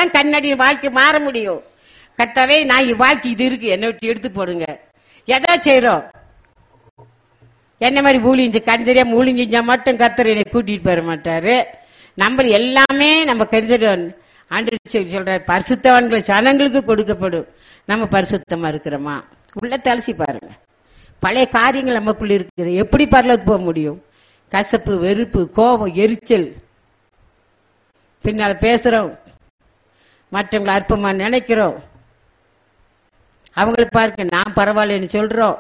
அப்பதான் கண்ணாடி வாழ்க்கை மாற முடியும். கர்த்தாவே, நான் வாழ்க்கை இது இருக்கு, என்னை விட்டு எடுத்து போடுங்க. எதா செய்யறோம், என்ன மாதிரி ஊழிஞ்சு கண் தெரியாம ஊழிஞ்சா மட்டும் கர்த்தர் என்னை கூட்டிட்டு போற மாட்டாரு. நம்ம எல்லாமே நம்ம கருதணும். ஆண்டவர் சொல்றாரு, பரிசுத்தவான்கள் ஜனங்களுக்கு கொடுக்கப்படும். நம்ம பரிசுத்தமா இருக்கிறோமா? உள்ள தலசி பாருங்க. பழைய காரியங்கள் நமக்குள்ள இருக்குது. எப்படி பரலோகத்துக்கு போக முடியும்? கசப்பு, வெறுப்பு, கோபம், எரிச்சல், பின்னால பேசுறோம், மற்றவங்களை அற்பமா நினைக்கிறோம், அவங்களுக்கு பாருங்க நான் பரவாயில்லன்னு சொல்றோம்.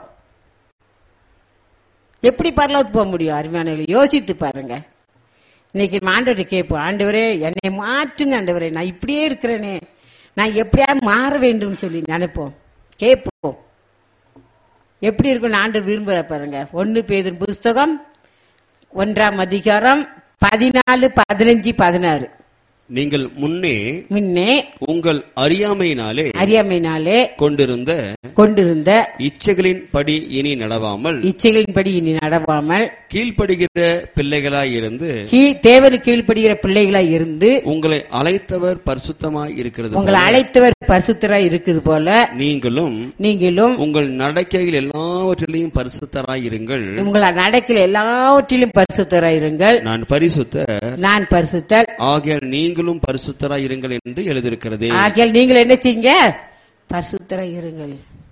எப்படி பரலோகத்துக்கு போக முடியும்? அருமையானவர்களை யோசித்து பாருங்க. இன்னைக்கு ஆண்டவரை கேட்போம், ஆண்டவரே என்னை மாற்றுங்க, ஆண்டவரே நான் இப்படியே இருக்கிறேனே, நான் எப்படியா மாற வேண்டும் சொல்லி நினைப்போம், கேட்போம். எப்படி இருக்கும் ஆண்டவர் விரும்புற பாருங்க. 1 பேதுரு புஸ்தகம் 1ஆம் அதிகாரம் 14, 15, 16. நீங்கள் முன்னே உங்கள் அறியாமையினாலே கொண்டிருந்த இச்சைகளின் படி இனி நடவாமல் கீழ்ப்படுகிற பிள்ளைகளாயிருந்து தேவனுக்கு கீழ்ப்படுகிற பிள்ளைகளாய் இருந்து உங்களை அழைத்தவர் பரிசுத்தமாய் இருக்கிறது போல நீங்களும் உங்கள் நடக்கையில் எல்லாவற்றிலும் பரிசுத்தராயிருங்கள். நான் பரிசுத்தர் ஆகையால் நீங்களும் பரிசுத்தராய் இருங்கள் என்று எழுதியிருக்கிறது. ஆகையால் நீங்கள் என்ன செய்யுங்க? பரிசுத்தராய் இருங்கள்.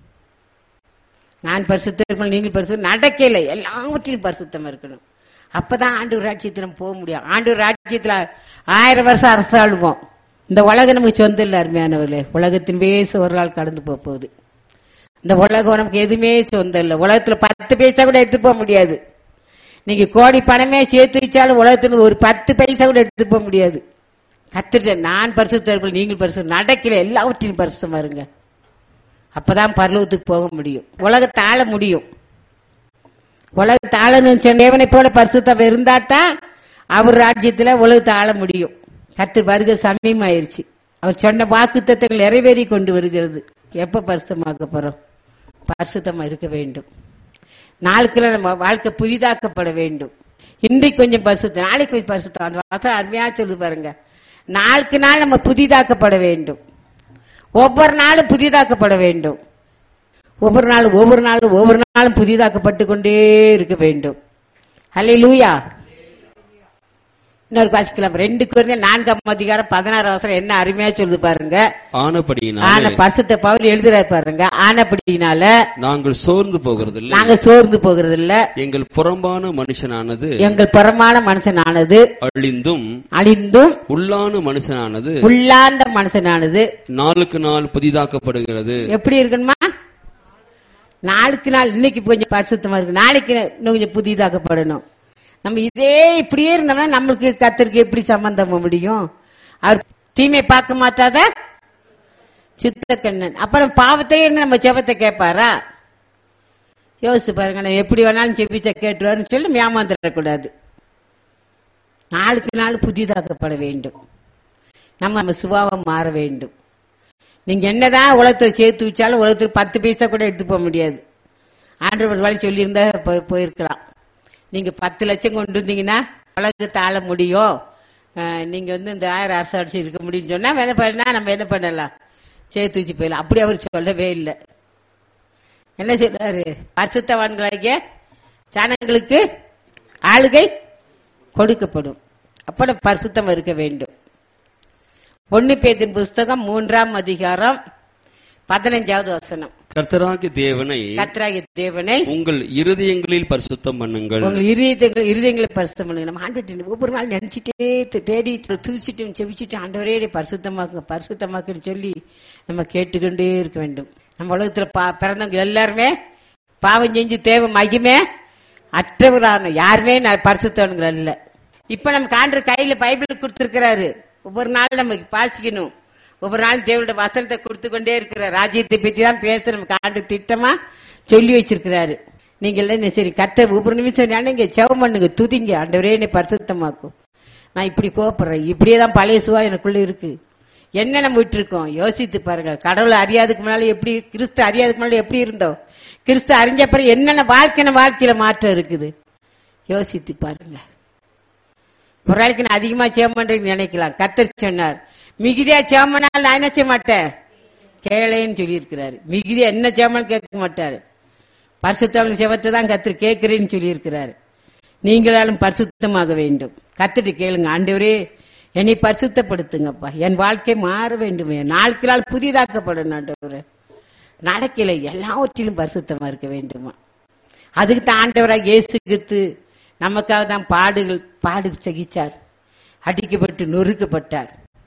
நான் பரிசுத்தர், நீங்கள் பரிசுத்தர். நடக்கல, எல்லாவற்றிலும் பரிசுத்தமா இருக்கணும். அப்பதான் ஆண்டவர் ராஜ்யத்துல போக முடியும். ஆண்டவர் ராஜ்யத்துல 1000 வருஷம் அரசாளுவோம். இந்த உலகம் நமக்கு சொந்தம் இல்ல அருமையானவர்களே. உலகத்தின் பேச ஒரு நாள் கடந்து போகுது. இந்த உலகம் நமக்கு எதுவுமே சொந்தம் இல்ல. உலகத்துல 10 பைசா கூட எடுத்து போக முடியாது. நீங்க கோடி பணமே சேர்த்து வச்சாலும் உலகத்துல ஒரு 10 பைசா கூட எடுத்து போக முடியாது. கத்துட்ட நான் பரிசுத்தர்கள், நீங்கள் பரிசுத்தர். நடக்கல, எல்லாவற்றையும் பரிசுத்தமா இருங்க. அப்பதான் பரலோகத்துக்கு போக முடியும். உலகத்தை ஆள முடியும். உலகத்தை ஆளணும்னு சொன்னவனை போல பரிசுத்தம் இருந்தாதான் அவர் ராஜ்யத்துல உலகத்தை ஆள முடியும். கர்த்தர் வருகை சமயமாயிருச்சு. அவர் சொன்ன வாக்குத்தத்தங்கள் நிறைவேறி கொண்டு வருகிறது. எப்ப பரிசுத்தமாக்க போறோம்? பரிசுத்தமா இருக்க வேண்டும். நாளுக்குள்ள நம்ம வாழ்க்கை புதிதாக்கப்பட வேண்டும். இன்றைக்கு கொஞ்சம் பரிசுத்தம், நாளைக்கு கொஞ்சம் பரிசுத்தம். அந்த வாசம் அருமையா சொல்லு பாருங்க. நாளுக்கு நாள் நம்ம புதிதாக்கப்பட வேண்டும். ஒவ்வொரு நாளும் புதிதாக்கப்பட வேண்டும். ஒவ்வொரு நாளும் புதிதாக்கப்பட்டு கொண்டே இருக்க வேண்டும். ஹல்லேலூயா. இன்னொரு வாசிக்கலாம். 2 கொரிந்தியர் 4ஆம் அதிகாரம் 16 என்ன அருமையா சொல்லுது பாருங்க. பரிசுத்த பவுல் எழுதுறாரு பாருங்க. ஆனபடியினால நாங்கள் சோர்ந்து போகிறதில்லை. எங்கள் புறம்பான மனுஷனானது அழிந்தும் உள்ளாந்த மனுஷனானது நாளுக்கு நாள் புதிதாக்கப்படுகிறது. எப்படி இருக்கணுமா? நாளுக்கு நாள். இன்னைக்கு கொஞ்சம் பரிசுத்தமா இருக்கு, நாளைக்கு இன்னும் கொஞ்சம் புதிதாக்கப்படணும். நம்ம இதே இப்படியே இருந்தோம்னா நம்மளுக்கு கர்த்தருக்கு எப்படி சம்பந்தம் முடியும்? அவர் தீமை பார்க்க மாட்டாத சுத்த கண்ணன். அப்புறம் பாவத்திலே இருந்து நம்ம ஜெபத்தை கேட்பாரா? யோசிச்சு பாருங்க. நான் எப்படி வேணாலும் ஜெபிச்சா கேட்டுவாருன்னு சொல்லி ஏமாந்துடக்கூடாது. நாளுக்கு நாள் புதிதாக்கப்பட வேண்டும். நம்ம சுபாவம் மாற வேண்டும். நீங்க என்னதான் உலகத்தில் சேர்த்து வச்சாலும் உலகத்தில் 10 பைசா கூட எடுத்து போக முடியாது. ஆண்டவர் வழி சொல்லியிருந்தா போயிருக்கலாம். நீங்க 10 லட்சம் கொண்டு வந்தீங்கன்னா உலகத்தை ஆள முடியும். நீங்க இந்த 1000 அரசு அடிச்சு இருக்க முடியும்னு சொன்னா வேலை பண்ணா நம்ம என்ன பண்ணலாம்? சேர்த்து வச்சு போயிடலாம். அப்படி அவர் சொல்லவே இல்லை. என்ன சொல்றாரு? பரிசுத்தவான்களாகிய ஜனங்களுக்கு ஆளுகை கொடுக்கப்படும். அப்ப பரிசுத்தம் இருக்க வேண்டும். 1 பேதுரு புஸ்தகம் 3ஆம் அதிகாரம் 15வது வசனம். கர்த்தராகிய தேவனை உங்கள் இருதயங்களில் பரிசுத்தம் பண்ணுங்கள். உங்கள் இருதயங்களை பரிசுத்தம் பண்ணுங்க. நம்ம ஆண்டவரை ஒவ்வொரு நாள் நினைச்சிட்டே தேடி துதிச்சிட்டு செவிச்சிட்டு ஆண்டவரே பரிசுத்தமாக்குன்னு சொல்லி நம்ம கேட்டுக்கொண்டே இருக்க வேண்டும். நம்ம உலகத்துல பிறந்தவங்க எல்லாருமே பாவம் செஞ்சு தேவை மகிமே அற்றவரான யாருமே பரிசுத்தவன்கள் அல்ல. இப்ப நம்ம ஆண்டவர் கையில பைபிள் கொடுத்திருக்கிறாரு. ஒவ்வொரு நாள் நம்ம வாசிக்கணும். ஒவ்வொரு நாள் தேவனுடைய வசனத்தை கொடுத்து கொண்டே இருக்கிற ராஜ்யத்தை பற்றி தான் பேச நமக்கு ஆண்டு திட்டமா சொல்லி வச்சிருக்கிறாரு. நீங்க எல்லாம் சரி கர்த்தர் ஒவ்வொரு நிமிஷம் நீங்க ஜெபம் பண்ணுங்க, துதிங்க, ஆண்டவரே என்னை பரிசுத்தமாக்கும். நான் இப்படி கோபப்படுறேன், இப்படியேதான் பழைய சுவா எனக்குள்ள இருக்கு. என்ன நம்ம விட்டு இருக்கோம்? யோசித்து பாருங்க. கடவுளை அறியாதுக்கு முன்னால எப்படி, கிறிஸ்து அறியாதுக்கு முன்னால எப்படி இருந்தோம்? கிறிஸ்து அறிஞ்ச பிறகு என்னென்ன வாழ்க்கையில மாற்றம் இருக்குது? யோசித்து பாருங்க. ஒரு நாளைக்கு நான் அதிகமா ஜெபம் பண்றேன்னு நினைக்கலாம். கர்த்தர் சொன்னார், மிகுதியா ஜெபம் பண்ணாலும் நான் என்ன செய்ய மாட்டேன், கேளேன்னு சொல்லி இருக்கிறாரு. மிகுதியா என்ன ஜெபம் கேட்க மாட்டாரு. பரிசுத்தவங்க ஜெபத்தை தான் கர்த்தர் கேட்கிறேன்னு சொல்லி இருக்கிறாரு. நீங்களாலும் பரிசுத்தமாக வேண்டும். கர்த்தர் கேளுங்க, ஆண்டவரே என்னை பரிசுத்தப்படுத்துங்கப்பா, என் வாழ்க்கை மாற வேண்டுமே, நாளுக்கு நாள் புதிதாக்கப்படணும் ஆண்டவரே, நடக்கல எல்லாவற்றிலும் பரிசுத்தமா இருக்க வேண்டுமா. அதுக்கு தான் ஆண்டவராக இயேசு கிறிஸ்து நமக்காக தான் பாடு சகிச்சார், அடிக்கப்பட்டு நொறுக்கப்பட்டார்.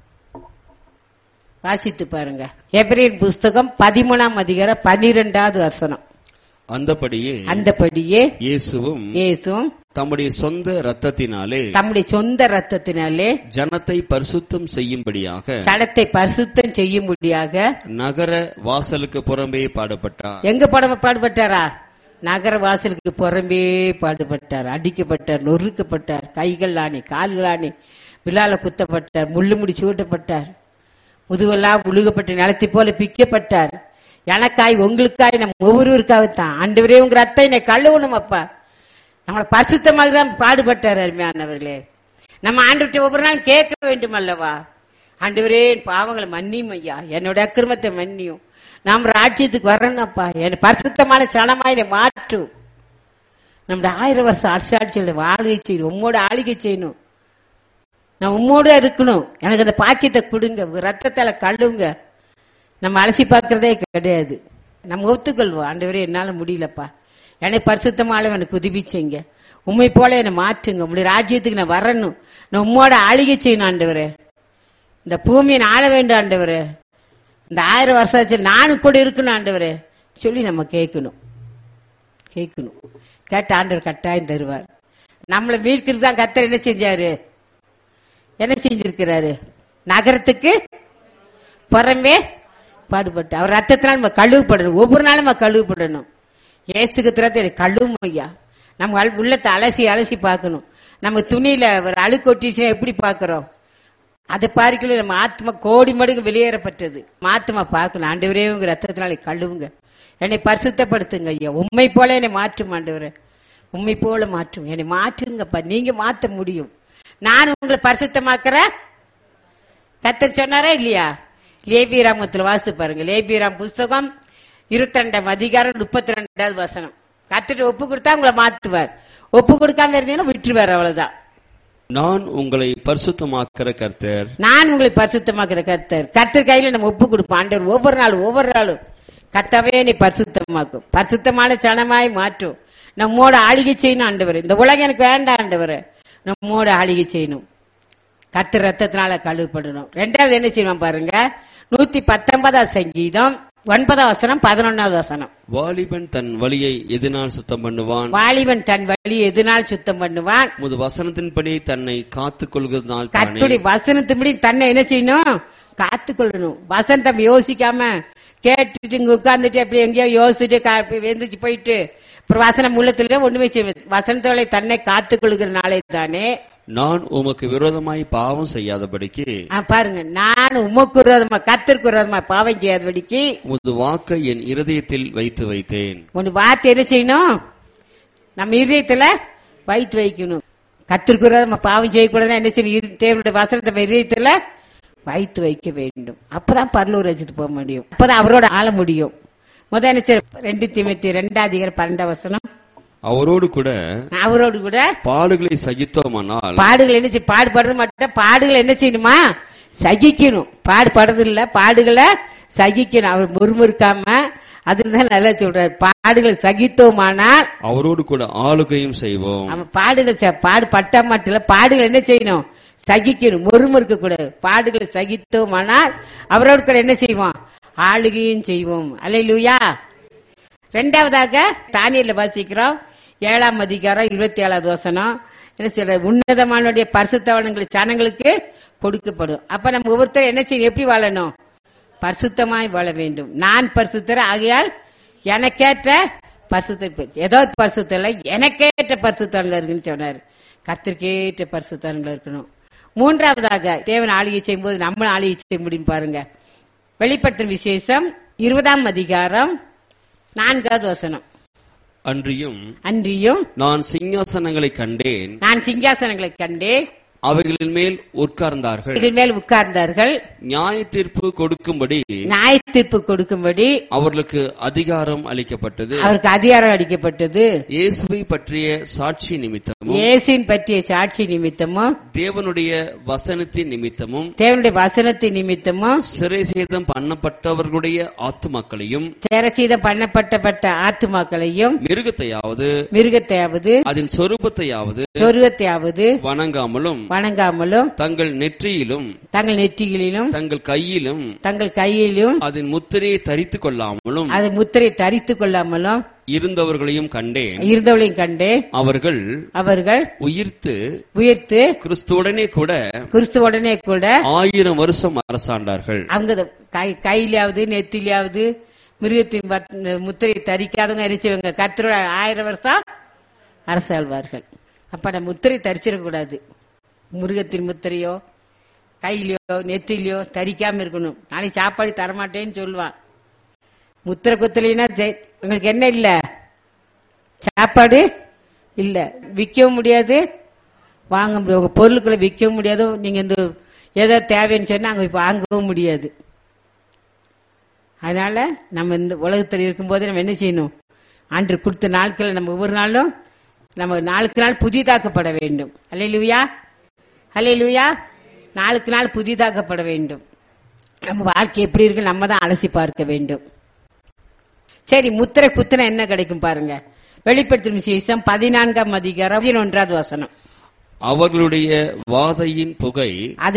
வாசித்து பாருங்க, எபிரேயர் புஸ்தகம் 13ஆம் அதிகாரம் 12வது வசனம். அந்தபடியே இயேசுவும் தம்முடைய சொந்த இரத்தத்தினாலே ஜனத்தை பரிசுத்தம் செய்யும்படியாக நகர வாசலுக்கு புறம்பே பாடுபட்டார். எங்க பாடுபட்டாரா? நகர வாசலுக்கு புறம்பே பாடுபட்டார், அடிக்கப்பட்டார், நொறுக்கப்பட்டார், கைகள் ஆணி கால்கள் ஆணி விழால குத்தப்பட்டார், முள்ளு முடி சூட்டப்பட்டார், முதுவெல்லாம் உழுகப்பட்ட நிலத்தை போல பிக்கப்பட்டார். எனக்காய் உங்களுக்காய் நம்ம ஒவ்வொருவருக்காகத்தான். ஆண்டவரே உங்க ரத்தம் என்னை கழுவணும் அப்பா, நம்மளை பரிசுத்தமாக தான் பாடுபட்டார். அருமையானவர்களே, நம்ம ஆண்டவர்கிட்ட ஒவ்வொரு நாள் கேட்க வேண்டும் அல்லவா, ஆண்டவரே என் பாவங்களை மன்னியும் ஐயா, என்னோட அக்கிரமத்தை மன்னியும், நாம் ராஜ்யத்துக்கு வரணும்ப்பா, என் பரிசுத்தமான சனமாய் மாற்றும், நம்முடைய 1000 வருஷம் அரசாட்சியில் ஆளுகை செய்யணும், உம்மோட ஆளுகை செய்யணும், நான் உம்மோட இருக்கணும், எனக்கு அந்த பாக்கியத்தை கொடுங்க, ரத்தத்தால கழுவுங்க. நம்ம அலசி பார்க்கறதே கிடையாது. நம்ம ஒத்துக்கொள்வோம், ஆண்டவரே என்னால முடியலப்பா, என்னை பரிசுத்தமால எனக்கு உதவி செய்யுங்க, உண்மை போல என்னை மாற்றுங்க, உங்களுடைய ராஜ்யத்துக்கு நான் வரணும், நான் உம்மோட ஆளுகை செய்யணும் ஆண்டவரே, இந்த பூமியை ஆள வேண்டும் ஆண்டவரே, இந்த 1000 வருஷம் நானும் கூட இருக்கணும் ஆண்டவரே சொல்லி நம்ம கேட்கணும். கேட்ட ஆண்டவர் கட்டாயம் தருவார். நம்மளை மீட்கிறது தான் கர்த்தர் என்ன செஞ்சாரு, என்ன செஞ்சிருக்கிறாரு, நகரத்துக்கு புறம்பே பாடுபட்டு அவர் ரத்தத்தினால் நம்ம கழுவுப்படணும், ஒவ்வொரு நாளும் நம்ம கழுவுப்படணும். இயேசுக்கு திறத்தை கழுவும் ஐயா, நம்ம உள்ளத்தை அலசி பார்க்கணும். நம்ம துணியில ஒரு அழுக்கு ஒட்டிச்சுன்னா எப்படி பாக்குறோம், அதை பார்க்கல நம்ம ஆத்மா கோடி மடங்கு வெளியேறப்பட்டது. ஆத்மா பார்க்கணும், ஆண்டவரே உங்க ரத்தத்தினால கழுவுங்க, என்னை பரிசுத்தப்படுத்துங்க ஐயா, உண்மை போல என்னை மாற்றும் ஆண்டவரே, உண்மை போல மாற்றும், என்னை மாற்றுங்கப்பா, நீங்க மாற்ற முடியும், நான் உங்களை பரிசுத்தமாக்குற கர்த்தர் சொன்னாரா இல்லையா? லேபியராமத்துல வாசித்து பாருங்க, லேபியராம் புஸ்தகம் 22ஆம் அதிகாரம் 32வது வசனம். கர்த்தர் ஒப்பு கொடுத்தா உங்களை மாத்துவார், ஒப்பு கொடுக்காம இருந்தீங்கன்னா விட்டுருவார், அவ்வளவுதான். நான் உங்களை பரிசுத்தமாக்குற கர்த்தர், நான் உங்களை பரிசுத்தமாக்குற கர்த்தர். கர்த்தர் கையில நம்ம ஒப்பு கொடுப்போம். ஆண்டவர் ஒவ்வொரு நாளும் கர்த்தாவே நீ பரிசுத்தமாக்கும், பரிசுத்தமான சனமாய் மாற்றும், நம்மோட ஆளுகை செய்யணும் ஆண்டவர், இந்த உலகம் எனக்கு வேண்டாம் ஆண்டவர், நம்மோட ஆளுகை செய்யணும், கர்த்தர் ரத்தத்தினால கழுவப்படணும். 2வது என்ன செய்யணும் பாருங்க, 119ஆம் சங்கீதம் 9வது வசனம் 11வது வசனம். வாலிபன் தன் வழியை எதனால் சுத்தம் பண்ணுவான், முது வசனத்தின்படி தன்னை காத்துக் கொள்கிறதுனால், கர்த்தருடைய வசனத்தின்படி தன்னை என்ன செய்யணும், காத்துக்கொள்ளணும். வசனம் யோசிக்காம கேட்டுட்டு இங்க உட்கார்ந்துட்டு அப்படி எங்கேயோ யோசிச்சுட்டு எந்திரிச்சு போயிட்டு வசனம் உள்ளத்துல ஒண்ணுமே செய்வது, வசனத்தோட தன்னை காத்துக் கொள்கிறனாலே தானே நான் உமக்கு விரோதமாய் பாவம் செய்யாதபடிக்கு, பாருங்க, நான் உமக்கு விரோதமா கர்த்தருக்கு விரோதமா பாவம் செய்யாதபடிக்கு உமது வாக்கை என் இருதயத்தில் வைத்தேன். உன் வார்த்தை என்ன செய்யணும், நம்ம இருதயத்துல வைக்கணும். கர்த்தருக்கு விரோதமா பாவம் செய்யக்கூடாதுன்னா என்ன செய்யணும், தேவனுடைய வசனத்தை இருதயத்துல வைத்து வைக்க வேண்டும். அப்பதான் பரலோக ராஜ்யத்துக்கு போக முடியும், அப்பதான் அவரோட ஆள முடியும். முதல் என்ன 2 தீமோத்தேயு 2ஆம் அதிகாரம் 12ஆம் வசனம். அவரோடு கூட பாடுகளை சகித்தோமானால், பாடுகள் என்ன செய்ய, பாடுபடுறது மட்டும், பாடுகள் என்ன செய்யணுமா, சகிக்கணும். பாடுபடுறது இல்ல, பாடுகளை சகிக்கணும். அவர் முறுமுறுக்காம, அதுதான் நல்லா சொல்றாரு, பாடுகள் சகித்தோமானால் அவரோடு கூட ஆளுகையும் செய்வோம். அவன் பாடுகள் பாடுபட்டா மட்டும் இல்ல, பாடுகள் என்ன செய்யணும், சகிக்கணும், முறுமுறுக்க கூடாது. பாடுகளை சகித்தோமானால் அவரோடு கூட என்ன செய்வோம், ஆளுகையும் செய்வோம். அல்லேலூயா. 2வதாக தானியேல்ல வாசிக்கிறோம் 7ஆம் அதிகாரம் 27வது வசனம். என்ன சொல்ற, உன்னதமானுடைய பரிசுத்தவான்கள் ஜனங்களுக்கு கொடுக்கப்படும். அப்ப நம்ம ஒவ்வொருத்தரும் என்ன செய்யணும், எப்படி வாழணும், பரிசுத்தமாய் வாழ வேண்டும். நான் பரிசுத்தர் ஆகையால் எனக்கேற்ற பரிசுத்த, ஏதோ பரிசுத்தம் இல்லை, எனக்கேற்ற பரிசுத்தவான்கள் இருக்குன்னு சொன்னார். கர்த்தருக்கேற்ற பரிசுத்தவான்கள் இருக்கணும். 3வதாக தேவன் ஆளுகை செய்யும் போது நம்ம ஆளுகை செய்ய முடியும் பாருங்க. வெளிப்படுத்தும் விசேஷம் 20ஆம் அதிகாரம் 4வது வசனம். அன்றியும் நான் சிங்காசனங்களை கண்டேன், அவைகளின் மேல் உட்கார்ந்தார்கள். இவைகள் மேல் உட்கார்ந்தார்கள். நியாய தீர்ப்பு கொடுக்கும்படி நியாய தீர்ப்பு கொடுக்கும்படி அவர்களுக்கு அதிகாரம் அளிக்கப்பட்டது. அவருக்கு அதிகாரம் அளிக்கப்பட்டது. இயேசுவை பற்றிய சாட்சி நிமித்தமும் இயேசுவின் பற்றிய சாட்சி நிமித்தமும் தேவனுடைய வசனத்தின் நிமித்தமும் தேவனுடைய வசனத்தின் நிமித்தமும் சிறைசேதம் பண்ணப்பட்டவர்களுடைய ஆத்துமாக்களையும் சேரசீதம் பண்ணப்பட்ட ஆத்துமாக்களையும் மிருகத்தையாவது அதன் சொரூபத்தையாவது வணங்காமலும் தங்கள் நெற்றியிலும் தங்கள் கையிலும் அதன் முத்திரையை தரித்துக் கொள்ளாமலும் இருந்தவர்களையும் கண்டேன். அவர்கள் உயிர்த்து கிறிஸ்துவுடனே கூட 1000 வருஷம் அரசாண்டார்கள். அவங்க கையிலாவது நெத்திலாவது மிருகத்தின் முத்திரையை தரிக்காதவங்க எரிச்சவங்க கர்த்தரோட 1000 வருஷம் அரசாழ்வார்கள். அப்ப நம்ம முத்திரை தரிச்சிடக் கூடாது. மிருகத்தின் முத்திரையோ கையிலயோ நெத்திலையோ தரிக்காம இருக்கணும். நாளைக்கு சாப்பாடு தரமாட்டேன்னு சொல்லுவான். முத்திரை குத்தலைன்னா உங்களுக்கு என்ன இல்ல, சாப்பாடு இல்ல, விற்கவும் முடியாது, வாங்க முடியாது, பொருட்களை விற்கவும் முடியாது. நீங்க இந்த ஏதோ தேவைன்னு சொன்னா அங்க வாங்கவும் முடியாது. அதனால நம்ம இந்த உலகத்தில் இருக்கும்போது நம்ம என்ன செய்யணும்? ஆண்டு கொடுத்த நாட்கள் நம்ம ஒவ்வொரு நாளும் நம்ம நாளுக்கு நாள் புதிதாக்கப்பட வேண்டும். அல்லேலூயா, அல்லேலூயா. நாளுக்கு நாள் புதிதாக்கப்பட வேண்டும். நம்ம வாழ்க்கை எப்படி இருக்கு நம்ம தான் அலசி பார்க்க வேண்டும். சரி, முத்திரை குத்துனா என்ன கிடைக்கும் பாருங்க. வெளிப்படுத்தும் விசேஷம் 14ஆம் அதிகாரம் 11வது வசனம். அவர்களுடைய வாதையின் புகை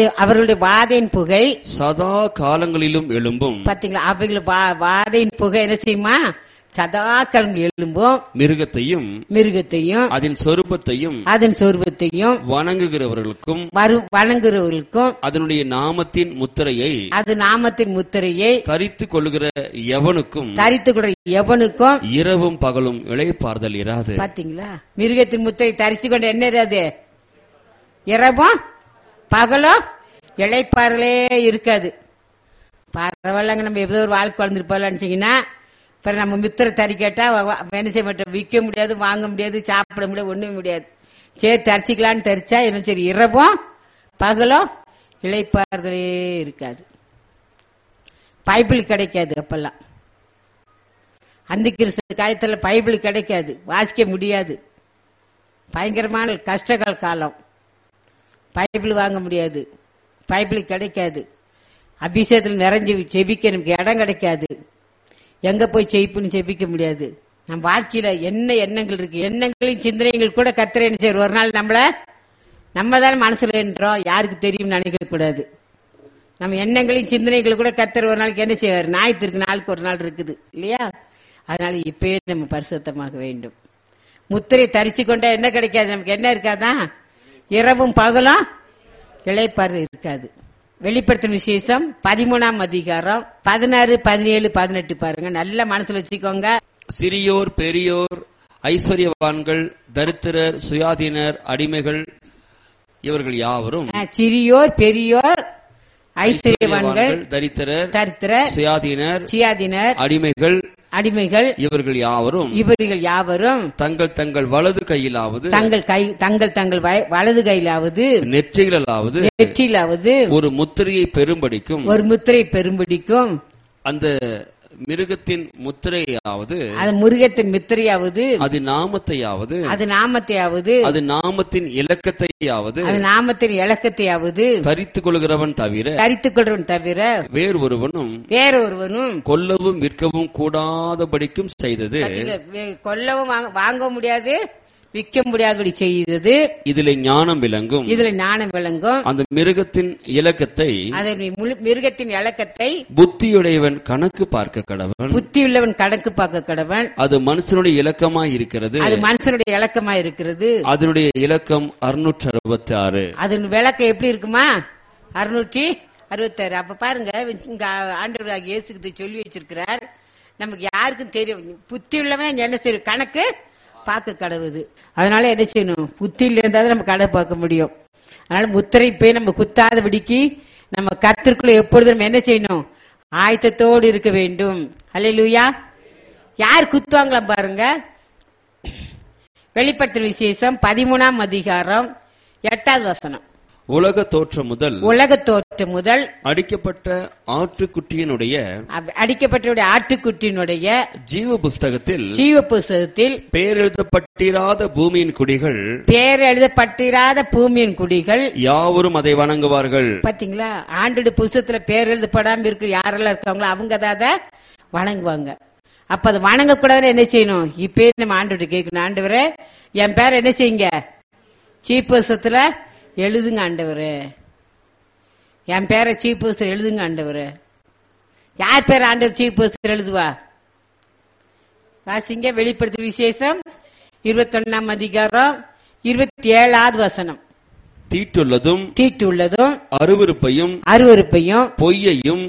சதா காலங்களிலும் எழும்பும். பாத்தீங்களா? அவைகள் வாதையின் புகை என்ன செய்யுமா? சதா காலம் எழும்பும். மிருகத்தையும் அதன் சொரூபத்தையும் வணங்குகிறவர்களுக்கும் அதனுடைய நாமத்தின் முத்திரையை தரித்துக் கொள்ளுகிற எவனுக்கும் இரவும் பகலும் இளைப்பாறுதல் இராது. பாத்தீங்களா? மிருகத்தின் முத்திரை தரிச்சு கொண்டு என்ன இராது? இரவும் பகலும் இளைப்பாறலே இருக்காது. பரவாயில்லங்க, நம்ம எவ்வளோ ஒரு வாழ்க்கை வளர்ந்துருப்பாங்கன்னு பிறகு நம்ம மித்திரை தறி கேட்டா என்ன செய்ய மாட்டோம்? விற்க முடியாது, வாங்க முடியாது, சாப்பிட முடியாது, ஒண்ணுமே முடியாது. சரி தரிச்சிக்கலான்னு தரிச்சா என்ன சரி இரவும் பகலும் இளைப்பாறுதலே இருக்காது. பைபிள் கிடைக்காது. அப்பெல்லாம் அந்த கிறிஸ்து காலத்துல பைபிள் கிடைக்காது, வாசிக்க முடியாது. பயங்கரமான கஷ்டகால காலம். பைபிள் வாங்க முடியாது, பைபிள் கிடைக்காது. அபிஷேகத்தில் நிறைஞ்சு செபிக்க நமக்கு இடம் கிடைக்காது. எங்க போய் செபிப்புன்னு செபிக்க முடியாது. நம்ம வாழ்க்கையில என்ன எண்ணங்கள் இருக்கு, எண்ணங்களின் சிந்தனைகள் கூட கர்த்தர் என்ன செய்வார்? ஒரு நாள் நம்ம தானே மனசுல என்றோம், யாருக்கு தெரியும் நினைக்க கூடாது. நம்ம எண்ணங்களின் சிந்தனைகள் கூட கர்த்தர் ஒரு நாளைக்கு என்ன செய்வார்? ஞாயிற்றுக்கு நாளுக்கு ஒரு நாள் இருக்குது இல்லையா? அதனால இப்பயே நம்ம பரிசுத்தமாக வேண்டும். முத்திரை தரிச்சு கொண்டா என்ன கிடைக்காது? நமக்கு என்ன இருக்காதான்? இரவும் பகலும் இளைப்பாறுதல் இருக்காது. வெளிப்படுத்தும் விசேஷம் 13ஆம் அதிகாரம் 16, 17, 18 பாருங்க. நல்ல மனசுல வச்சுக்கோங்க. சிறியோர் பெரியோர், ஐஸ்வர்யவான்கள், தரித்திரர், சுயாதீனர், அடிமைகள் இவர்கள் யாவரும். சிறியோர் பெரியோர் ஐஸ்வர்யவான்கள் தரித்திரர் சுயாதீனர் அடிமைகள் இவர்கள் யாவரும் தங்கள் தங்கள் வலது கையிலாவது தங்கள் வலது கையிலாவது நெற்றியிலாவது ஒரு முத்திரையை பெரும்படிக்கும் அந்த மிருகத்தின் முத்திரையாவது அது நாமத்தையாவது அது நாமத்தின் இலக்கத்தையாவது தரித்துக் கொள்கிறவன் தவிர வேறு ஒருவனும் கொல்லவும் விற்கவும் கூடாதபடிக்கும் செய்தது. கொல்லவும் வாங்க முடியாது, விற்க முடியாதபடி செய்தது. இதில் ஞானம் விளங்கும். அந்த மிருகத்தின் இலக்கத்தை புத்தியுடையவன் கணக்கு பார்க்க கடவன். அது மனுஷனுடைய இலக்கமாய் இருக்கிறது. அதனுடைய இலக்கம் 666. அதன் விளக்கம் எப்படி இருக்குமா? 666. அப்ப பாருங்க, இங்க ஆண்டவராகிய இயேசு சொல்லி வச்சிருக்கிறார். நமக்கு யாருக்கும் தெரியும். புத்தி உள்ளவன் என்ன செய்யும்? கணக்கு பார்க்க கடவுது. அதனால என்ன செய்யணும்? புத்தியில இருந்தாலும் நம்ம கடை பார்க்க முடியும். அதனால முத்திரை போய் நம்ம குத்தாதபடிக்கு நம்ம கர்த்தருக்குள்ள எப்பொழுதும் நம்ம என்ன செய்யணும்? ஆயத்தத்தோடு இருக்க வேண்டும். அல்லேலூயா. யார் குத்துவாங்களா பாருங்க. வெளிப்படுத்தும் விசேஷம் 13ஆம் அதிகாரம் 8வது வசனம். உலக தோற்றம் முதல் அடிக்கப்பட்ட ஆட்டுக்குட்டியினுடைய ஆட்டுக்குட்டியினுடைய ஜீவ புஸ்தகத்தில் பேர் எழுதப்பட்டிராத பூமியின் குடிகள் யாவரும் அதை வணங்குவார்கள். பாத்தீங்களா? ஆண்டு புஸ்தகத்துல பேர் எழுதப்படாம இருக்கு யாரெல்லாம் இருக்காங்களோ அவங்க அதை வணங்குவாங்க. அப்ப அது வணங்க கூடாதுன்னு என்ன செய்யணும்? இப்பே நம்ம ஆண்டு கேட்கணும், ஆண்டவரே என் பேர் என்ன செய்யுங்க, சீப் புஸ்தகத்துல எழுதுங்க ஆண்டவரே, என் பேரை சீப் புஸ்தகம் எழுதுங்க ஆண்டவரே. யார் பேர் ஆண்டவர் சீப் புஸ்தகம் எழுதுவா? வாசிங்க வெளிப்படுத்தின விசேஷம் 21 அதிகாரம் 27வது வசனம். தீட்டுள்ளதும் அருவருப்பையும் பொய்யையும்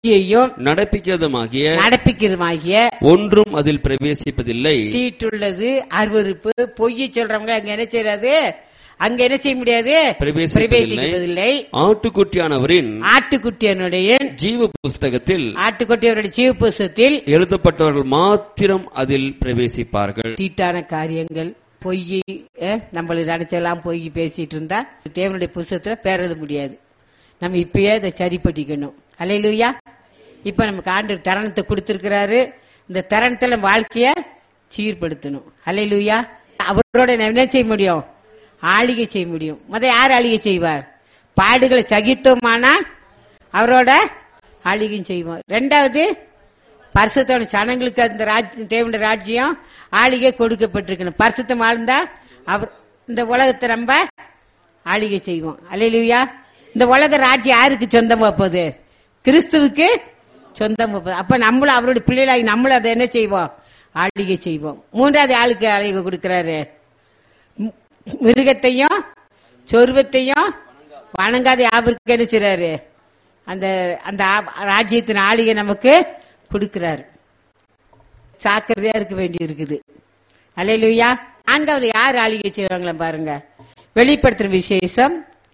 நடப்பிக்கிறதுமாகிய ஒன்றும் அதில் பிரவேசிப்பதில்லை. தீட்டுள்ளது, அருவருப்பு, பொய்யை சொல்றவங்க அங்க என்ன செய்யாது? அங்க என்ன செய்ய முடியாது? பிரவேசிப்பதில்லை. ஆட்டுக்குட்டியானுடைய ஜீவ புஸ்தகத்தில் எழுதப்பட்டவர்கள் மாத்திரம் அதில் பிரவேசிப்பார்கள். தீட்டான காரியங்கள், பொய், நம்மள நினைச்செல்லாம் பொய் பேசிட்டு இருந்தா தேவனுடைய புஸ்தகத்துல பேர் எழுத முடியாது. நம்ம இப்பயே அதை சரிப்பட்டிக்கணும். அல்லேலூயா. இப்ப நமக்கு ஆண்டவர் தருணத்தை கொடுத்திருக்கிறாரு. இந்த தருணத்துல வாழ்க்கைய சீர்படுத்தணும். அல்லேலூயா. அவரோட என்ன செய்ய முடியும்? ஆளிகை செய்ய முடியும். யார் ஆளிகை செய்வார்? பாடுகளை சகித்தோமானா அவரோட ஆளிகை செய்வார். ரெண்டாவது, பரிசுத்தமான ஜனங்களுக்கு அந்த தேவனுடைய ராஜ்யம் ஆளிகை கொடுக்கப்பட்டிருக்கணும். பரிசுத்தம் வாழ்ந்தா அவர் இந்த உலகத்தை நம்ம ஆளிகை செய்வோம். அல்லேலூயா. இந்த உலக ராஜ்யம் யாருக்கு சொந்தமா போகுது? கிறிஸ்துவுக்கு சொந்தமா போகுது. அப்ப நம்மளும் அவருடைய பிள்ளைகளாகி நம்மளும் அதை என்ன செய்வோம்? ஆளிகை செய்வோம். மூன்றாவது ஆளுக்கு ஆளிகை கொடுக்கிறாரு. மிருகத்தையும் சொர்வத்தையும் வணங்காத யாருக்கு என்ன செய்றாரு? அந்த அந்த ராஜ்யத்தின் ஆளிகை நமக்கு கொடுக்கிறார். சாக்கிரதையா இருக்க வேண்டி இருக்குது. அல்லேலூயா. நான்காவது யார் ஆளிகை செய்வாங்களா பாருங்க. வெளிப்படுத்துற விசேஷம்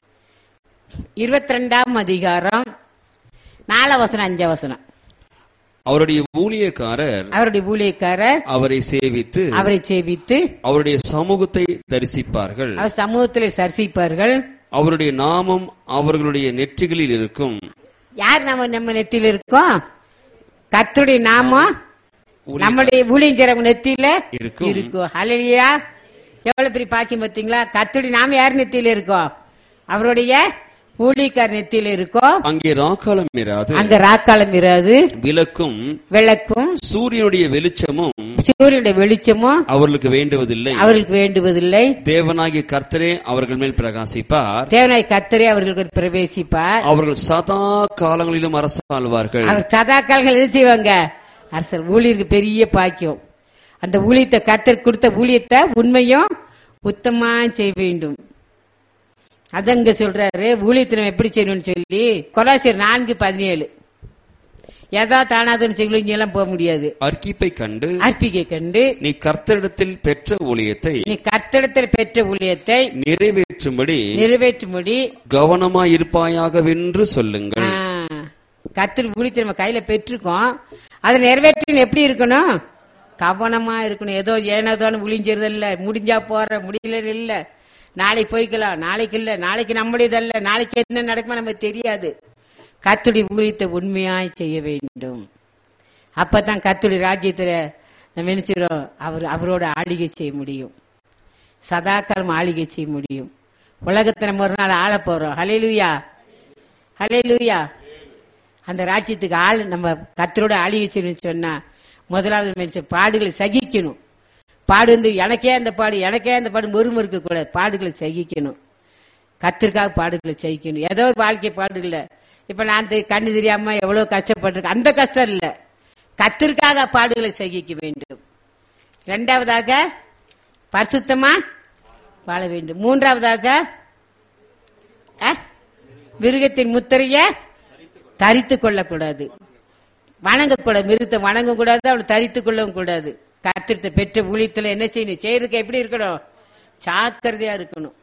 22 அதிகாரம் 4 வசனம் 5 வசனம். அவருடைய ஊழியக்காரர் அவரை சேவித்து அவருடைய சமூகத்தை தரிசிப்பார்கள். அவர் சமூகத்திலே தரிசிப்பார்கள். அவருடைய நாமம் அவர்களுடைய நெற்றிகளில் இருக்கும். யார் நம்ம நெற்றியில் இருக்கும்? கர்த்தருடைய நாமம் நம்முடைய ஊழியர் நெத்தியில இருக்கும். ஹல்லேலூயா. எவ்வளவு பெரிய பாக்கியம் பார்த்தீங்களா? கர்த்தருடைய நாமம் யார் நெத்தியில இருக்கும்? அவருடைய ஊழியக்கார் நெத்தியில இருக்கும். அங்கே ராக்காலம் இராது. விளக்கும் சூரியனுடைய வெளிச்சமும் அவர்களுக்கு வேண்டுவதில்லை. தேவனாகிய கர்த்தரே அவர்கள் மேல் பிரகாசிப்பார். பிரவேசிப்பார். அவர்கள் சதா காலங்களிலும் அரசாள்வார்கள். அவர் சதா காலங்கள் என்ன செய்வாங்க? அரசர். ஊழியருக்கு பெரிய பாக்கியம். அந்த ஊழியத்தை கர்த்தர் கொடுத்த ஊழியத்தை உண்மையும் உத்தமா செய்ய வேண்டும். அதங்க சொல்றாரு ஊழியத்தினம் எப்படி செய்யணும்னு சொல்லி. கொலோசியர் 4:17. ஏதா தானாதுன்னு செய்யலாம் போக முடியாது. அர்ப்பிக்கை கண்டு நீ கர்த்தரிடத்தில் பெற்ற ஊழியத்தை நிறைவேற்றும்படி கவனமாயிருப்பாயாகவென்று சொல்லுங்கள். கர்த்தர் ஊழியத்தை நம்ம கையில பெற்றிருக்கோம். அதை நிறைவேற்ற எப்படி இருக்கணும்? கவனமா இருக்கணும். ஏதோ ஏனோதான்னு ஊழியறது இல்ல. முடிஞ்சா போற, முடியல இல்ல, நாளைக்கு போய்க்கலாம், நாளைக்கு இல்ல, நாளைக்கு நம்முடையதல்ல, நாளைக்கு என்ன நடக்குமா நமக்கு தெரியாது. கர்த்தருடைய ஊழியத்தை உண்மையாய் செய்ய வேண்டும். அப்பதான் கர்த்தருடைய ராஜ்யத்துல நம்ம என்ன செய்யறோம்? அவரோட ஆளுகை செய்ய முடியும். சதாகாலம் ஆளுகை செய்ய முடியும். உலகத்தை நம்ம ஒரு நாள் ஆள போறோம். ஹல்லேலூயா. அந்த ராஜ்யத்துக்கு நம்ம கர்த்தரோட ஆளுகை செய்யணும்னு சொன்னா முதலாவது பாடுகளை சகிக்கணும். பாடு எனக்கே அந்த பாடு மறுமறுக்க கூடாது. பாடுகளை சகிக்கணும். கர்த்தருக்காக பாடுகளை சகிக்கணும். ஏதோ ஒரு வாழ்க்கை பாடு இல்ல. இப்ப நான் கண்ணு தெரியாம எவ்வளவு கஷ்டப்பட்டிருக்கேன், அந்த கஷ்டம் இல்ல. கர்த்தருக்காக பாடுகளை சகிக்க வேண்டும். இரண்டாவதாக பரிசுத்தமா வாழ வேண்டும். மூன்றாவதாக மிருகத்தின் முத்திரைய தரித்துக் கொள்ளக்கூடாது. வணங்கக்கூடாது. மிருகத்தை வணங்க கூடாது, அவளை தரித்துக் கொள்ளவும் கூடாது. கர்த்தரை பெற்ற ஊழியத்துல என்ன செய்யணும்? செய்யறதுக்கு எப்படி இருக்கணும்? ஜாக்கிரதையா இருக்கணும்.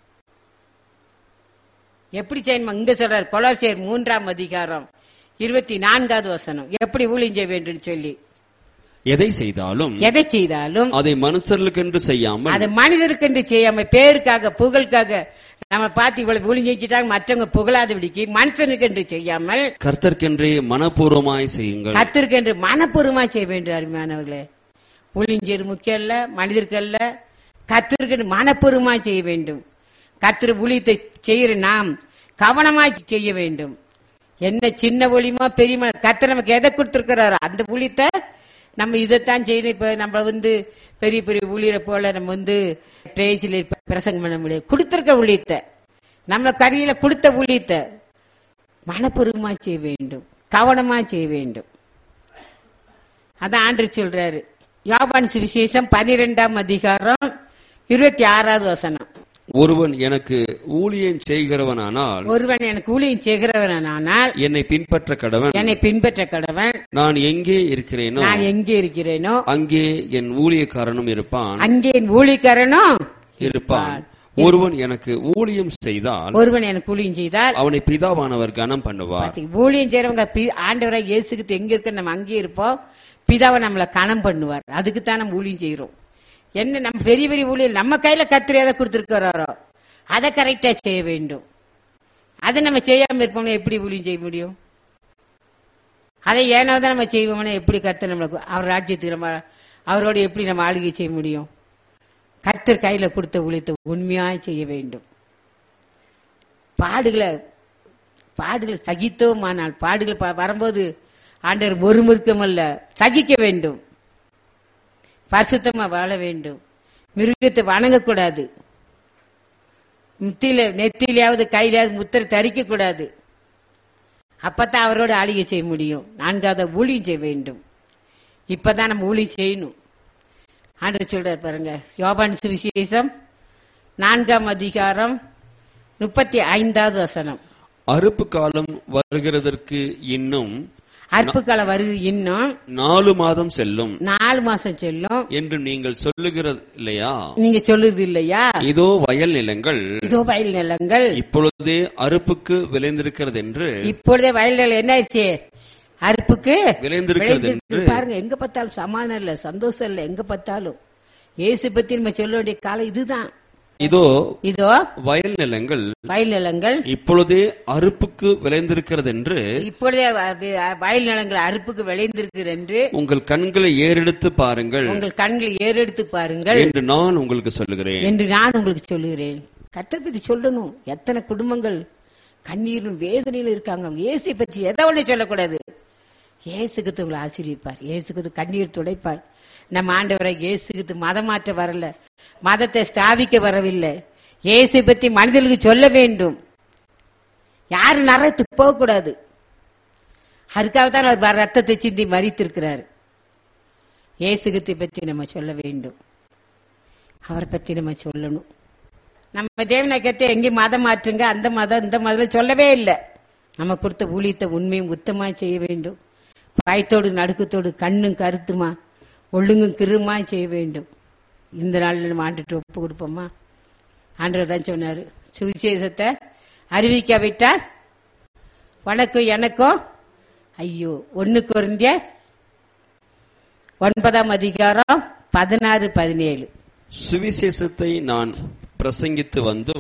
எப்படி செய்யணும்? இங்க சொல்றாரு கொலோசியர் 3 அதிகாரம் 24வது வசனம். எப்படி ஊழியம் செய்ய வேண்டும் சொல்லி. எதை செய்தாலும் அதை மனுஷர்களுக்கென்று செய்யாமல், அதை மனிதருக்கென்று செய்யாம, பேருக்காக புகழுக்காக நம்ம பார்த்து இவ்வளவு ஊழியம் செஞ்சுட்டாங்க மற்றவங்க புகழாதபடிக்கு மனுஷனுக்கென்று செய்யாமல் கர்த்தருக்கென்றே மனப்பூர்வமாய் செய்யுங்கள். கர்த்தருக்கென்று மனப்பூர்வமாய் செய்ய வேண்டும். அருமையானவர்களே, ஊழியம் செய்வது முக்கியம் அல்ல, மனிதருக்கு அல்ல, கர்த்தருக்கென்று மனப்பூர்வமாய் செய்ய வேண்டும். கர்த்தர் ஊழியத்தை செய்கிற நாம் கவனமாய் செய்ய வேண்டும். என்ன சின்ன ஊழியமோ பெரிய கர்த்தர் நமக்கு எதை கொடுத்திருக்கிறாரோ அந்த ஊழியத்தை நம்ம இதைத்தான் செய்யணும். இப்ப நம்ம பெரிய பெரிய ஊழியரை போல நம்ம ஸ்டேஜில் பிரசங்கம் பண்ண முடியாது. கொடுத்திருக்க ஊழியத்தை, நம்ம கரையில கொடுத்த ஊழியத்தை மனப்பூர்வமா செய்ய வேண்டும், கவனமா செய்ய வேண்டும். அதான் ஆண்டவர் சொல்றாரு. யோவான் சுவிசேஷம் 12ஆம் அதிகாரம் 26வது வசனம். ஒருவன் எனக்கு ஊழியம் செய்கிறவனானால் என்னை பின்பற்ற கடவன். நான் எங்கே இருக்கிறேனோ அங்கே என் ஊழியக்காரனும் இருப்பான். ஒருவன் எனக்கு ஊழியம் செய்தால் அவனை பிதாவானவர் கனம் பண்ணுவார். ஊழியம் செய்யறவங்க ஆண்டவராக இயேசுக்கு எங்க இருக்க நம்ம அங்கே இருப்போம், பிதாவை நம்மளை கனம் பண்ணுவார். அதுக்குத்தான் நம்ம ஊழியம் செய்யறோம். என்ன நம்ம பெரிய பெரிய ஊழியர் நம்ம கையில கர்த்தர் எதை கொடுத்திருக்கிறாரோ அதை கரெக்டா செய்ய வேண்டும். அதை நம்ம செய்யாம இருப்போம்னா எப்படி ஊழியம் செய்ய முடியும்? அதை ஏனாதான் நம்ம செய்வோம்னா எப்படி கர்த்தர் நம்மளுக்கு அவர் ராஜ்யத்துக்கு நம்ம அவரோட எப்படி நம்ம ஆளுகை செய்ய முடியும்? கர்த்தர் கையில கொடுத்த ஊழியத்தை உண்மையாய் செய்ய வேண்டும். பாடுகளை சகித்தோமானால் பாடுகள் வரும்போது ஆண்டவர் முறுமுறுக்கம் அல்ல, சகிக்க வேண்டும். பரிசுத்தமா வாழ வேண்டும். மிருகத்தை வணங்கக்கூடாது. நெத்தியிலாவது கையிலாவது முத்திரை தரிக்க கூடாது. அப்பதான் அவரோட ஆளுகை செய்ய முடியும். 4வது ஊழியம் செய்ய வேண்டும். இப்பதான் நம்ம ஊழியம் செய்யணும். ஆண்டவர் சொல்றார் பாருங்க, யோவான் சுவிசேஷம் 4ஆம் அதிகாரம் 35வது வசனம். அறுப்பு காலம் வருகிறதற்கு இன்னும் 4 மாதம் செல்லும் என்று நீங்கள் சொல்லுகிறது இல்லையா? இதோ வயல் நிலங்கள் இப்பொழுதே அறுப்புக்கு விளைந்திருக்கிறது என்று. இப்பொழுதே வயல் நிலம் என்ன ஆயிடுச்சு? அறுப்புக்கு விளைந்திருக்கிறது பாருங்க. எங்க பார்த்தாலும் சமாதானம் இல்ல, சந்தோஷம் இல்ல. எங்க பார்த்தாலும் இயேசு பத்தி நம்ம சொல்ல வேண்டிய காலம் இதுதான். இதோ வயல் நிலங்கள் இப்பொழுதே அறுப்புக்கு விளைந்திருக்கிறது என்று. இப்பொழுதே வயல் நிலங்கள் அறுப்புக்கு விளைந்திருக்கிறது என்று உங்கள் கண்களை ஏறெடுத்து பாருங்கள் என்று நான் உங்களுக்கு சொல்லுகிறேன். கர்த்தரை பத்தி சொல்லணும். எத்தனை குடும்பங்கள் கண்ணீரும் வேதனையிலும் இருக்காங்க. இயேசு பற்றி எதை ஒண்ணு சொல்லக்கூடாது. இயேசுக்கு உங்களை ஆசீர்வதிப்பார், இயேசுக்கு கண்ணீர் துடைப்பார். நம்ம ஆண்டவரை இயேசுக்கு மதம் மாற்ற வரல, மதத்தை ஸ்தாபிக்க வரவில்லை. இயேசு பத்தி மனிதர்களுக்கு சொல்ல வேண்டும். யாரும் நரகத்துக்கு போக கூடாது. அதுக்காகத்தான் அவர் ரத்தத்தை சிந்தி மரித்திருக்கிறார். இயேசுகத்தை பத்தி நம்ம சொல்ல வேண்டும். அவரை பத்தி நம்ம சொல்லணும். நம்ம தேவனை கேட்டு எங்கேயும் மதம் மாற்றுங்க, அந்த மதம் இந்த மதம் சொல்லவே இல்லை. நம்ம கொடுத்த ஊழியத்தை உண்மையும் உத்தமா செய்ய வேண்டும். பயத்தோடு நடுக்கத்தோடு கண்ணும் கருத்துமா ஒழுங்கும் கிருமா செய்ய வேண்டும். இந்த நாள் நம்ம ஆண்டுட்டு ஒப்பு கொடுப்போமா? ஆண்டவர் தான் சொன்னாரு, சுவிசேஷத்தை அறிவிக்காவிட்டால் உனக்கும் எனக்கும் ஐயோ. 1 கொரிந்தியர் 9ஆம் அதிகாரம் 16-17. சுவிசேஷத்தை நான் பிரசங்கித்து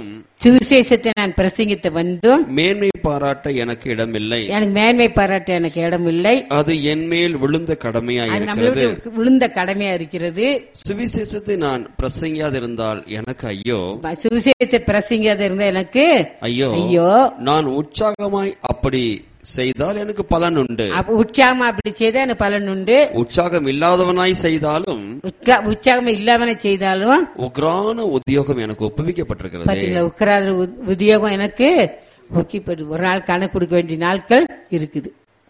வந்தும் மேன்மை பாராட்ட எனக்கு இடமில்லை. அது என் மேல் விழுந்த கடமையா இருக்கிறது. சுவிசேஷத்தை நான் பிரசங்கியாதிருந்தால் எனக்கு ஐயோ. சுவிசேஷத்தை பிரசங்கியாதிருந்தா எனக்கு ஐயோ. நான் உற்சாகமாய் அப்படி செய்தால் எனக்கு பலன் உண்டு. உற்சாகமா அப்படி செய்தால் எனக்கு பலன் உண்டு. உற்சாகம் இல்லாதவனாய் செய்தாலும் உக்ரான உத்தியோகம் எனக்கு ஒப்புவிக்கப்பட்டிருக்கிறது. உக்ரான உத்தியோகம் எனக்கு ஒரு நாள் கணக்கு கொடுக்க வேண்டிய நாட்கள் இருக்குது.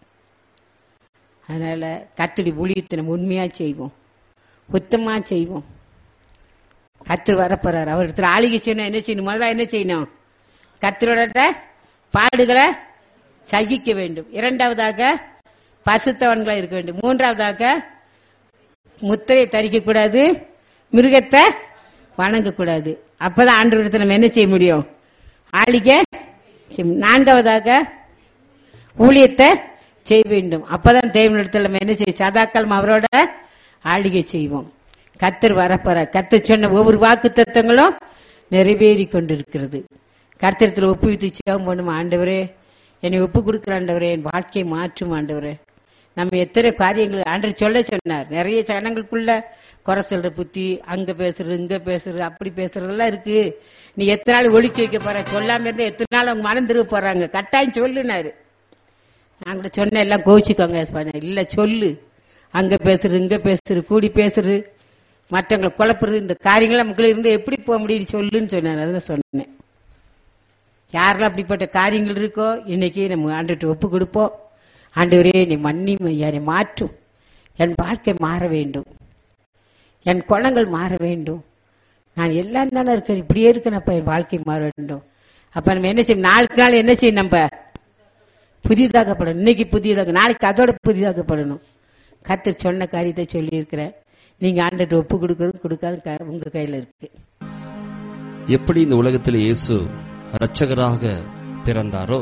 அதனால கர்த்தருடைய ஊழியத்தை நம்ம உண்மையா செய்வோம், உத்தமா செய்வோம். கர்த்தர் வரப்போறாரு. அவர் ஆளுகை செய்யணும். என்ன செய்யணும்? முதல்ல என்ன செய்யணும்? கர்த்தரோட பாடுகளை சகிக்க வேண்டும். 2வதாக பசுத்தவன்களா இருக்க வேண்டும். 3வதாக முத்திரை தரிக்க கூடாது, மிருகத்தை வணங்கக்கூடாது. அப்பதான் ஆண்டவரிடத்தில் நம்ம என்ன செய்ய முடியும்? ஆளுகை. 4வதாக ஊழியத்தை செய்ய வேண்டும். அப்பதான் தேவனிடத்தில் நம்ம என்ன செய்ய? சதாக்காலம் அவரோட ஆளுகை செய்வோம். கர்த்தர் வரப்போற. கர்த்தர் சொன்ன ஒவ்வொரு வாக்கு தத்தங்களும் நிறைவேறி கொண்டிருக்கிறது. கர்த்தரத்துல ஒப்புவித்து ஜெபம் பண்ணும். ஆண்டவரே, என்னை ஒப்பு கொடுக்கிற ஆண்டவரே, என் வாழ்க்கையை மாற்றும் ஆண்டவரே. நம்ம எத்தனை காரியங்கள் ஆண்டவர் சொல்ல சொன்னார். நிறைய ஜனங்களுக்குள்ள குறை சொல்ற புத்தி, அங்க பேசுறது, இங்க பேசுறது, அப்படி பேசுறதெல்லாம் இருக்கு. நீ எத்தனை நாள் ஒளிச்சு வைக்க போற? சொல்லாம இருந்தா எத்தனை நாள் அவங்க மனம் திரும்ப போறாங்க? கட்டாயம் சொல்லுனாரு. நான் கூட சொன்ன எல்லாம் கோவிச்சுக்கோங்க. இல்ல சொல்லு. அங்க பேசுறது, இங்க பேசுறது, கூடி பேசுறது, மற்றவங்களை குழப்புறது, இந்த காரியங்கள் நமக்குள்ள இருந்து எப்படி போக முடியும் சொல்லுன்னு சொன்னார். அதான் சொன்னேன். யாரெல்லாம் அப்படிப்பட்ட காரியங்கள் இருக்கோ இன்னைக்கு நம்ம ஆண்டவர்கிட்ட ஒப்பு கொடுப்போம். ஆண்டவரே, நீ மன்னியும் ஐயா, நீ மாற்றும். என் வாழ்க்கை மாற வேண்டும், என் குணங்கள் மாற வேண்டும். நான் எல்லாம் தானே இருக்கேன், இப்படியே இருக்கேன்ப்பா, என் வாழ்க்கை மாற வேண்டும். அப்ப நம்ம என்ன செய்யணும்? நாளுக்கு நாள் என்ன செய்யணும்? நம்ம புதிதாக்கப்படணும். இன்னைக்கு புதிதாக, நாளைக்கு அதோட புதிதாக்கப்படணும். கர்த்தர் சொன்ன காரியத்தை சொல்லி இருக்கிறேன். நீங்க ஆண்டவர்கிட்ட ஒப்பு கொடுக்கறது கொடுக்காது உங்க கையில இருக்கு. எப்படி இந்த உலகத்தில் இயேசு இரட்சகராக பிறந்தாரோ,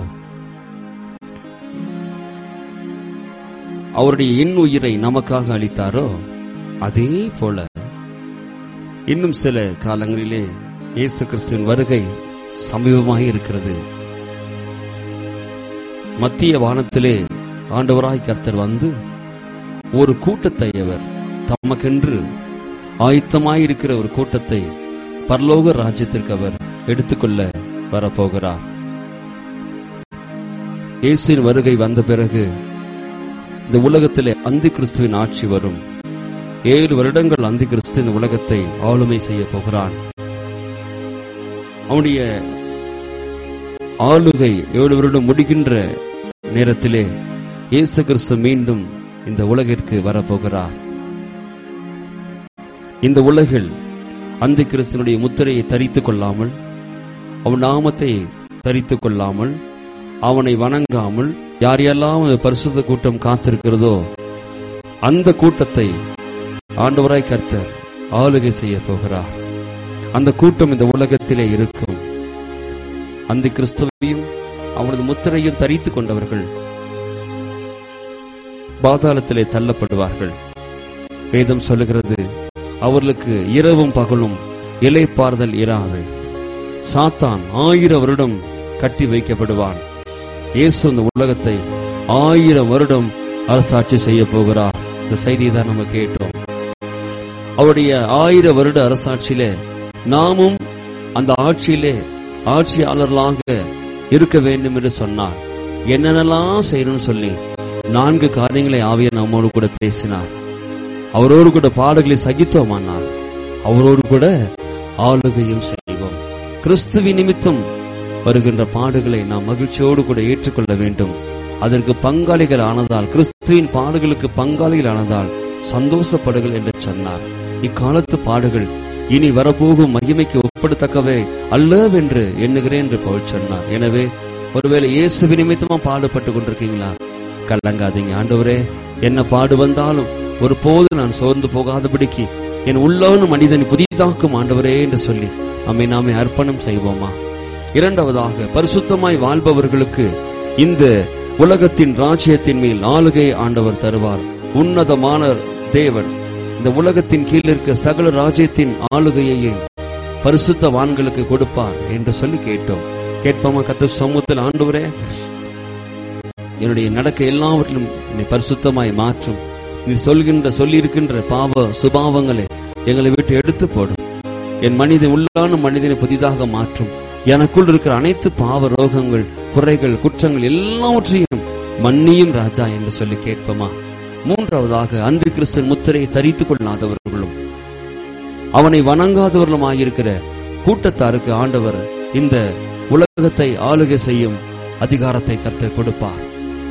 அவருடைய இன்னுயிரை நமக்காக அளித்தாரோ, அதே போல இன்னும் சில காலங்களிலே இயேசு கிறிஸ்துவின் வருகை சமீபமாக இருக்கிறது. மத்திய வானத்திலே ஆண்டவராய் கர்த்தர் வந்து ஒரு கூட்டத்தை அவர் தமக்கென்று ஆயத்தமாயிருக்கிற ஒரு கூட்டத்தை பரலோக ராஜ்யத்திற்கு அவர் எடுத்துக்கொள்ள வரப்போகிறார். இயேசுவின் வருகை வந்த பிறகு இந்த உலகத்திலே அந்தி கிறிஸ்துவின் ஆட்சி வரும். 7 வருடங்கள் அந்தி கிறிஸ்து இந்த உலகத்தை ஆளுமை செய்ய போகிறான். அவனுடைய ஆளுகை 7 வருடம் முடிகின்ற நேரத்திலே இயேசு கிறிஸ்து மீண்டும் இந்த உலகிற்கு வரப்போகிறார். இந்த உலகில் அந்தி கிறிஸ்துவனுடைய முத்திரையை தரித்துக் கொள்ளாமல், அவன் நாமத்தை தரித்துக் கொள்ளாமல், அவனை வணங்காமல் யாரெல்லாம் பரிசுத்த கூட்டம் காத்திருக்கிறதோ அந்த கூட்டத்தை ஆண்டவராய் கர்த்தர் ஆளுகை செய்ய போகிறார். அந்த கூட்டம் இந்த உலகத்திலே இருக்கும். அந்த கிறிஸ்துவையும் அவனது முத்திரையும் தரித்துக் கொண்டவர்கள் பாதாளத்திலே தள்ளப்படுவார்கள். வேதம் சொல்லுகிறது, அவர்களுக்கு இரவும் பகலும் இளைப்பாறுதல் இராது. சாத்தான் 1000 வருடம் கட்டி வைக்கப்படுவான். இயேசு இந்த உலகத்தை 1000 வருடம் அரசாட்சி செய்ய போகிறார். இந்த செய்தியை தான் நம்ம கேட்டோம். அவருடைய 1000 வருட அரசாட்சியிலே நாமும் அந்த ஆட்சியிலே ஆட்சியாளர்களாக இருக்க வேண்டும் என்று சொன்னார். என்னென்னலாம் செய்யணும்னு சொல்லி 4 காரியங்களை ஆவியானவர் நம்மோடு கூட பேசினார். அவரோடு கூட பாடுகளை சகித்தோமானார். அவரோடு கூட ஆளுகையும் செய்வோம். கிறிஸ்துவின் நிமித்தம் வருகின்ற பாடுகளை நாம் மகிழ்ச்சியோடு கூட ஏற்றுக்கொள்ள வேண்டும். அதற்கு பங்காளிகள் ஆனதால், கிறிஸ்துவின் பாடுகளுக்கு பங்காளிகள் ஆனதால் சந்தோஷப்படுங்கள் என்று சொன்னார். இக்காலத்து பாடுகள் இனி வரப்போகும் மகிமைக்கு ஒப்பிடத்தக்கவே அல்லவென்று எண்ணுகிறேன் என்று பவுல் சொன்னார். எனவே ஒருவேளை இயேசு நிமித்தமா பாடுபட்டு கொண்டிருக்கீங்களா? கலங்காதீங்க. ஆண்டவரே, என்ன பாடு வந்தாலும் ஒரு போது நான் சோர்ந்து போகாதபடிக்கு என் உள்ளவனு மனிதன் புதிதாக்கும் ஆண்டவரே என்று சொல்லி நாமே அர்ப்பணம் செய்வோமா? இரண்டாவதாக, பரிசுத்தமாய் வாழ்பவர்களுக்கு இந்த உலகத்தின் ராஜ்யத்தின் மேல் ஆளுகை ஆண்டவர் தருவார். உன்னதமான தேவன் இந்த உலகத்தின் கீழ் இருக்க சகல ராஜ்யத்தின் ஆளுகையையும் பரிசுத்தவான்களுக்கு கொடுப்பார் என்று சொல்லி கேட்டோம். கேட்போமா? கர்த்தர் சமூகத்தில், ஆண்டவரே, என்னுடைய நடக்க எல்லாவற்றிலும் என்னை பரிசுத்தமாய் மாற்றும். நீ சொல்லியிருக்கின்ற பாவ சுபாவங்களை எங்களை விட்டு எடுத்து போடும். என் மனிதன் உள்ளான மனிதனை புதிதாக மாற்றும். எனக்குள் இருக்கிற அனைத்து பாவ ரோகங்கள், குறைகள், குற்றங்கள் எல்லாவற்றையும் மன்னியும் ராஜா என்று சொல்லி கேட்போமா? மூன்றாவதாக, அந்தி கிறிஸ்துவின் முத்திரையை தரித்துக் கொள்ளாதவர்களும் அவனை வணங்காதவர்களும் ஆகியிருக்கிற கூட்டத்தாருக்கு ஆண்டவர் இந்த உலகத்தை ஆளுகை செய்யும் அதிகாரத்தை கர்த்தர் கொடுப்பார்.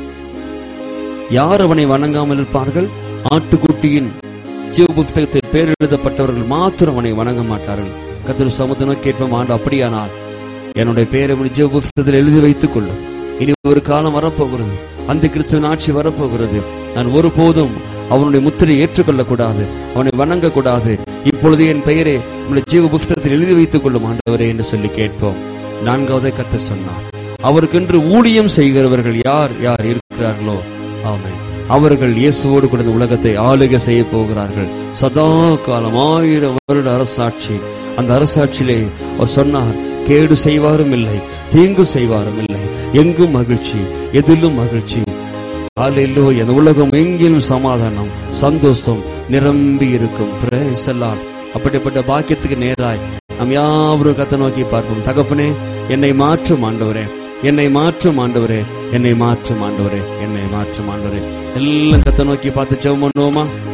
யார் அவனை வணங்காமல் இருப்பார்கள்? ஆட்டுக்குட்டியின் ஜீவ புஸ்தகத்தில் பேர் எழுதப்பட்டவர்கள் மாத்திரம் அவனை வணங்க மாட்டார்கள். கர்த்தர் சமுதாயம் கேட்போம், ஆண்டு அப்படியானால் என்னுடைய பெயரை ஜீவ புஸ்தகத்தில் எழுதி வைத்துக் கொள்ளும். இனி ஒரு காலம் வரப்போகிறது, அந்த கிறிஸ்துவின் ஆட்சி வரப்போகிறது. நான் ஒருபோதும் அவனுடைய முத்திரை ஏற்றுக்கொள்ளக் கூடாது, அவனை வணங்க கூடாது. இப்பொழுது என் பெயரை உங்களுடைய ஜீவ புஸ்தகத்தில் எழுதி வைத்துக் கொள்ளும் ஆண்டவரே என்று சொல்லி கேட்போம். நான்காவதை கர்த்தர் சொன்னார், அவருக்கென்று ஊழியம் செய்கிறவர்கள் யார் யார் இருக்கிறார்களோ ஆமென் அவர்கள் இயேசுவோடு கூட இந்த உலகத்தை ஆளுகை செய்ய போகிறார்கள். சதா காலம் 1000 வருட அரசாட்சி. அந்த அரசாட்சியிலே அவர் சொன்னார், கேடு செய்வாரும் இல்லை, தீங்கு செய்வாரும் இல்லை, எங்கும் மகிழ்ச்சி, எதிலும் மகிழ்ச்சி. ஹல்லேலூயா. இந்த உலகம் எங்கிலும் சமாதானம், சந்தோஷம் நிரம்பி இருக்கும். Praise the Lord. அப்படிப்பட்ட பாக்கியத்துக்கு நேராய் நாம் யாவரும் கர்த்தரை நோக்கி பார்ப்போம். தகப்பனே, என்னை மாற்றும் ஆண்டவரே, என்னை மாற்றும் ஆண்டவரே, என்னை மாற்றும் ஆண்டவரே, என்னை மாற்றும் ஆண்டவரே. எல்லாம் கர்த்தரை நோக்கி பார்த்து ஜெபம் பண்ணுவோமா?